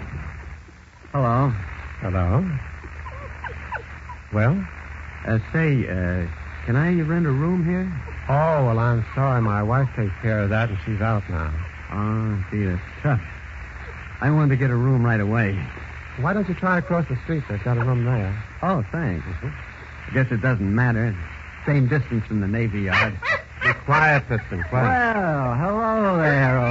Hello. Hello? Well? Can I rent a room here? Oh, well, I'm sorry. My wife takes care of that, and she's out now. Oh, gee, that's tough. I wanted to get a room right away. Why don't you try across the street? They've got a room there. Oh, thanks. I guess it doesn't matter. Same distance from the Navy Yard. Be quiet, Piston, quiet. Well, hello there,